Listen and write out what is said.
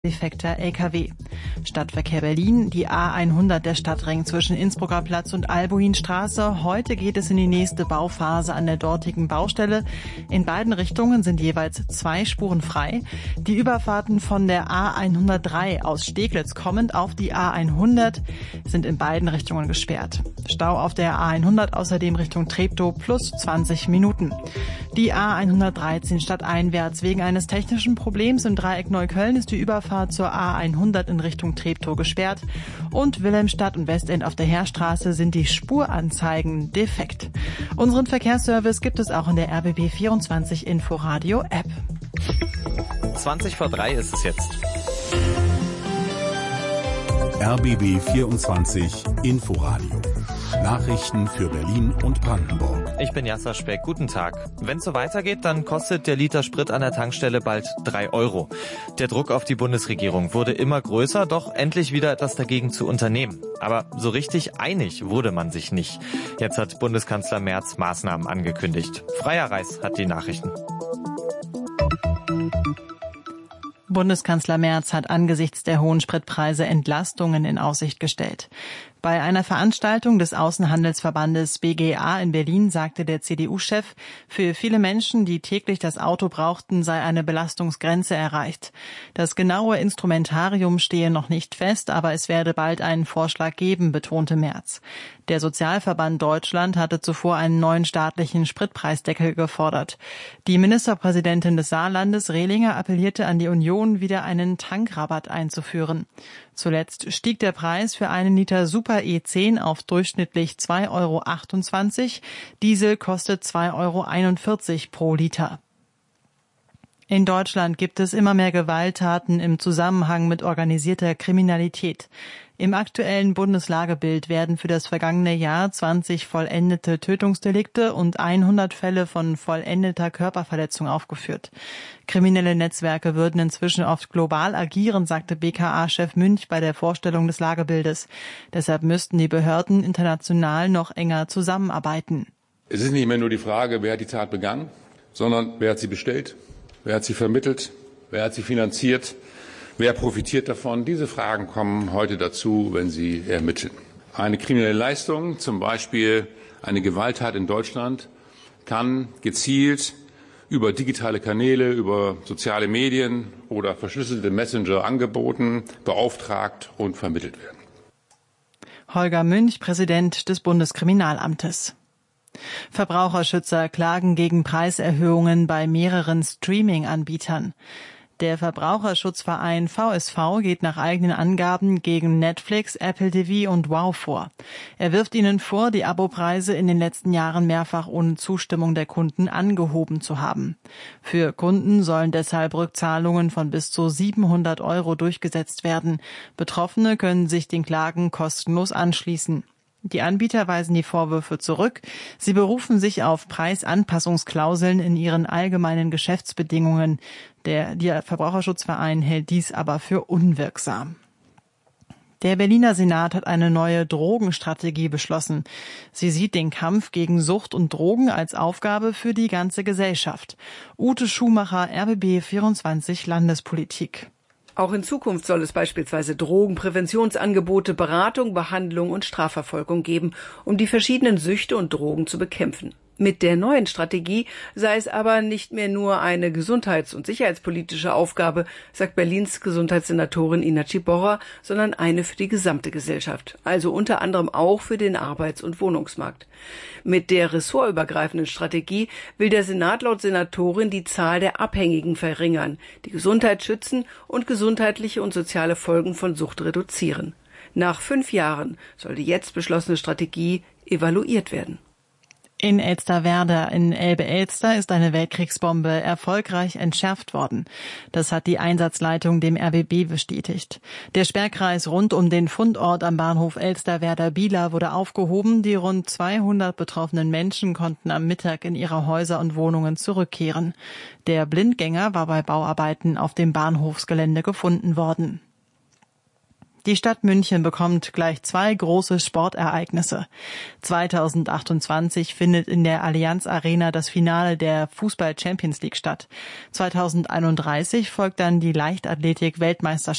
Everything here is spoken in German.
defekter LKW. Stadtverkehr Berlin, die A100 der Stadtring zwischen Innsbrucker Platz und Albuinstraße. Heute geht es in die nächste Bauphase an der dortigen Baustelle. In beiden Richtungen sind jeweils 2 Spuren frei. Die Überfahrten von der A103 aus Steglitz kommend auf die A100 sind in beiden Richtungen gesperrt. Stau auf der A100 außerdem Richtung Treptow plus 20 Minuten. Die A113 stadteinwärts wegen eines technischen Problems im Dreieck Neukölln ist die Überfahrt zur A100 in Richtung Treptow gesperrt und Wilhelmstadt und Westend auf der Heerstraße sind die Spuranzeigen defekt. Unseren Verkehrsservice gibt es auch in der RBB 24 Inforadio App. 20 vor 3 ist es jetzt. RBB 24 Inforadio. Nachrichten für Berlin und Brandenburg. Ich bin Jasser Speck. Guten Tag. Wenn es so weitergeht, dann kostet der Liter Sprit an der Tankstelle bald 3 Euro. Der Druck auf die Bundesregierung wurde immer größer, doch endlich wieder etwas dagegen zu unternehmen. Aber so richtig einig wurde man sich nicht. Jetzt hat Bundeskanzler Merz Maßnahmen angekündigt. Freier Reis hat die Nachrichten. Bundeskanzler Merz hat angesichts der hohen Spritpreise Entlastungen in Aussicht gestellt. Bei einer Veranstaltung des Außenhandelsverbandes BGA in Berlin sagte der CDU-Chef, für viele Menschen, die täglich das Auto brauchten, sei eine Belastungsgrenze erreicht. Das genaue Instrumentarium stehe noch nicht fest, aber es werde bald einen Vorschlag geben, betonte Merz. Der Sozialverband Deutschland hatte zuvor einen neuen staatlichen Spritpreisdeckel gefordert. Die Ministerpräsidentin des Saarlandes, Rehlinger, appellierte an die Union, wieder einen Tankrabatt einzuführen. Zuletzt stieg der Preis für einen Liter Super E10 auf durchschnittlich 2,28 €. Diesel kostet 2,41 € pro Liter. In Deutschland gibt es immer mehr Gewalttaten im Zusammenhang mit organisierter Kriminalität. Im aktuellen Bundeslagebild werden für das vergangene Jahr 20 vollendete Tötungsdelikte und 100 Fälle von vollendeter Körperverletzung aufgeführt. Kriminelle Netzwerke würden inzwischen oft global agieren, sagte BKA-Chef Münch bei der Vorstellung des Lagebildes. Deshalb müssten die Behörden international noch enger zusammenarbeiten. Es ist nicht mehr nur die Frage, wer hat die Tat begangen, sondern wer hat sie bestellt, wer hat sie vermittelt, wer hat sie finanziert, wer profitiert davon? Diese Fragen kommen heute dazu, wenn Sie ermitteln. Eine kriminelle Leistung, zum Beispiel eine Gewalttat in Deutschland, kann gezielt über digitale Kanäle, über soziale Medien oder verschlüsselte Messenger angeboten, beauftragt und vermittelt werden. Holger Münch, Präsident des Bundeskriminalamtes. Verbraucherschützer klagen gegen Preiserhöhungen bei mehreren Streaming-Anbietern. Der Verbraucherschutzverein VSV geht nach eigenen Angaben gegen Netflix, Apple TV und Wow vor. Er wirft ihnen vor, die Abopreise in den letzten Jahren mehrfach ohne Zustimmung der Kunden angehoben zu haben. Für Kunden sollen deshalb Rückzahlungen von bis zu 700 € durchgesetzt werden. Betroffene können sich den Klagen kostenlos anschließen. Die Anbieter weisen die Vorwürfe zurück. Sie berufen sich auf Preisanpassungsklauseln in ihren allgemeinen Geschäftsbedingungen. Der Verbraucherschutzverein hält dies aber für unwirksam. Der Berliner Senat hat eine neue Drogenstrategie beschlossen. Sie sieht den Kampf gegen Sucht und Drogen als Aufgabe für die ganze Gesellschaft. Ute Schumacher, RBB 24 Landespolitik. Auch in Zukunft soll es beispielsweise Drogenpräventionsangebote, Beratung, Behandlung und Strafverfolgung geben, um die verschiedenen Süchte und Drogen zu bekämpfen. Mit der neuen Strategie sei es aber nicht mehr nur eine gesundheits- und sicherheitspolitische Aufgabe, sagt Berlins Gesundheitssenatorin Ina Ciborra, sondern eine für die gesamte Gesellschaft, also unter anderem auch für den Arbeits- und Wohnungsmarkt. Mit der ressortübergreifenden Strategie will der Senat laut Senatorin die Zahl der Abhängigen verringern, die Gesundheit schützen und gesundheitliche und soziale Folgen von Sucht reduzieren. Nach 5 Jahren soll die jetzt beschlossene Strategie evaluiert werden. In Elsterwerda in Elbe-Elster ist eine Weltkriegsbombe erfolgreich entschärft worden. Das hat die Einsatzleitung dem RBB bestätigt. Der Sperrkreis rund um den Fundort am Bahnhof Elsterwerda-Bieler wurde aufgehoben. Die rund 200 betroffenen Menschen konnten am Mittag in ihre Häuser und Wohnungen zurückkehren. Der Blindgänger war bei Bauarbeiten auf dem Bahnhofsgelände gefunden worden. Die Stadt München bekommt gleich 2 große Sportereignisse. 2028 findet in der Allianz Arena das Finale der Fußball Champions League statt. 2031 folgt dann die Leichtathletik-Weltmeisterschaft